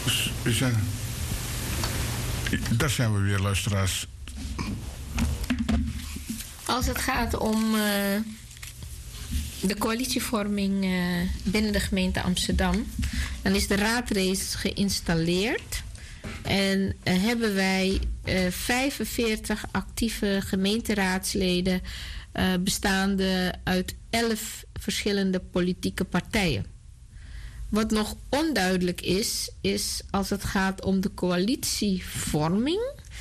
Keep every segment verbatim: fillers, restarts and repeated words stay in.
We zijn... Daar zijn we weer, luisteraars. Als het gaat om uh, de coalitievorming uh, binnen de gemeente Amsterdam, dan is de raad reeds geïnstalleerd. En uh, hebben wij uh, vijfenveertig actieve gemeenteraadsleden uh, bestaande uit elf verschillende politieke partijen. Wat nog onduidelijk is, is als het gaat om de coalitievorming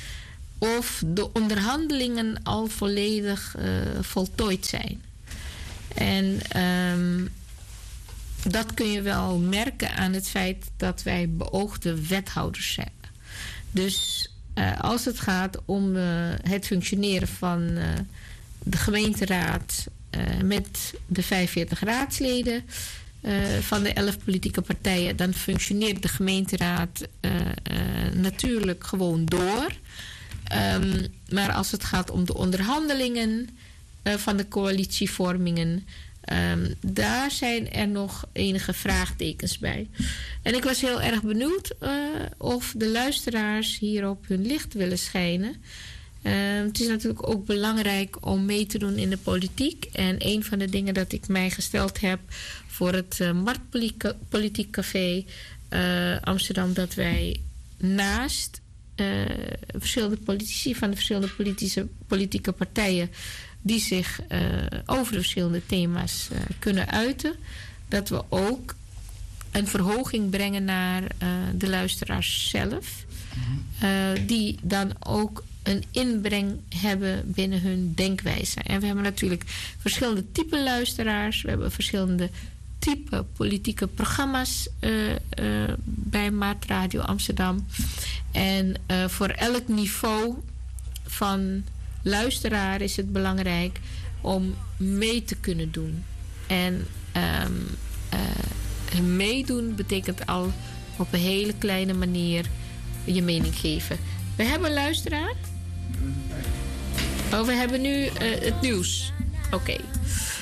of de onderhandelingen al volledig uh, voltooid zijn. En um, dat kun je wel merken aan het feit dat wij beoogde wethouders zijn. Dus uh, als het gaat om uh, het functioneren van uh, de gemeenteraad uh, met de vijfenveertig raadsleden uh, van de elf politieke partijen, dan functioneert de gemeenteraad uh, uh, natuurlijk gewoon door. Um, maar als het gaat om de onderhandelingen uh, van de coalitievormingen, Um, daar zijn er nog enige vraagtekens bij. En ik was heel erg benieuwd uh, of de luisteraars hierop hun licht willen schijnen. Uh, het is natuurlijk ook belangrijk om mee te doen in de politiek. En een van de dingen dat ik mij gesteld heb voor het uh, Marktpolitiek Café uh, Amsterdam, dat wij naast uh, verschillende politici van de verschillende politische, politieke partijen die zich uh, over de verschillende thema's uh, kunnen uiten, dat we ook een verhoging brengen naar uh, de luisteraars zelf. Uh, die dan ook een inbreng hebben binnen hun denkwijze. En we hebben natuurlijk verschillende type luisteraars. We hebben verschillende type politieke programma's uh, uh, bij Maat Radio Amsterdam. En uh, voor elk niveau van luisteraar is het belangrijk om mee te kunnen doen. En um, uh, meedoen betekent al op een hele kleine manier je mening geven. We hebben een luisteraar. Oh, we hebben nu uh, het nieuws. Oké. Okay.